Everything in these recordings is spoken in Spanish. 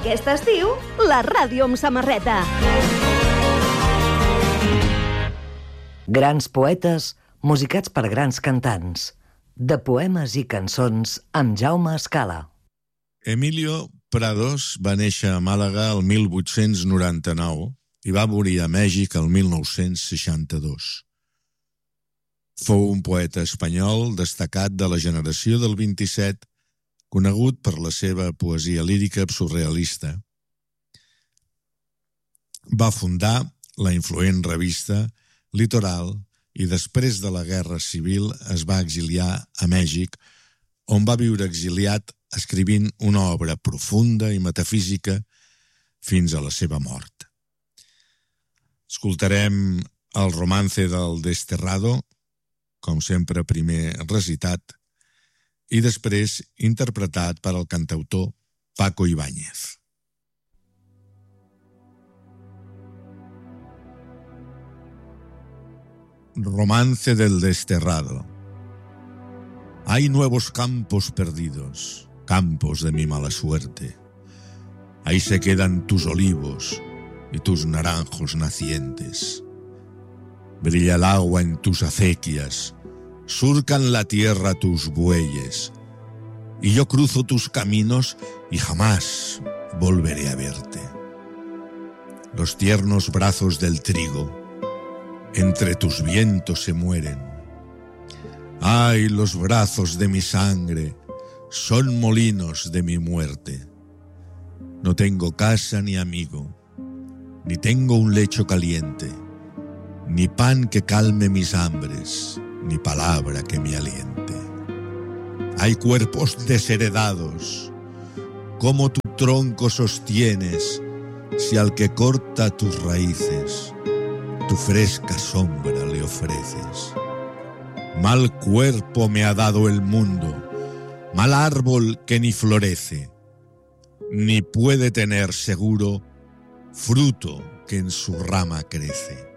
Aquest estiu, la ràdio amb samarreta. Grans poetes musicats per grans cantants. De poemes i cançons amb Jaume Escala. Emilio Prados va néixer a Màlaga el 1899 i va morir a Mèxic el 1962. Fou un poeta espanyol destacat de la generació del 27, conegut per la seva poesia lírica surrealista. Va fundar la influent revista Litoral i després de la Guerra Civil es va exiliar a Mèxic, on va viure exiliat escrivint una obra profunda i metafísica fins a la seva mort. Escoltarem el romance del Desterrado, com sempre primer recitat, i després interpretat per el cantautor Paco Ibáñez. Romance del Desterrado. Hay nuevos campos perdidos, campos de mi mala suerte. Ahí se quedan tus olivos y tus naranjos nacientes. Brilla el agua en tus acequias, surcan la tierra tus bueyes, y yo cruzo tus caminos y jamás volveré a verte. Los tiernos brazos del trigo entre tus vientos se mueren. Ay, los brazos de mi sangre son molinos de mi muerte. No tengo casa ni amigo, ni tengo un lecho caliente, ni pan que calme mis hambres, ni palabra que me aliente. Hay cuerpos desheredados. ¿Cómo tu tronco sostienes si al que corta tus raíces tu fresca sombra le ofreces? Mal cuerpo me ha dado el mundo, mal árbol que ni florece, ni puede tener seguro fruto que en su rama crece.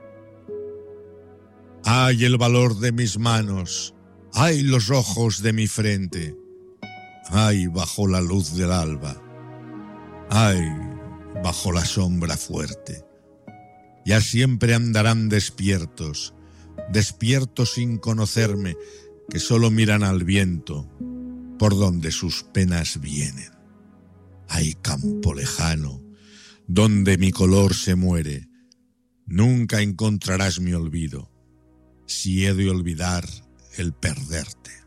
Ay, el valor de mis manos, ay, los ojos de mi frente, ay, bajo la luz del alba, ay, bajo la sombra fuerte. Ya siempre andarán despiertos, despiertos sin conocerme, que solo miran al viento, por donde sus penas vienen. Ay, campo lejano, donde mi color se muere, nunca encontrarás mi olvido, si he de olvidar el perderte.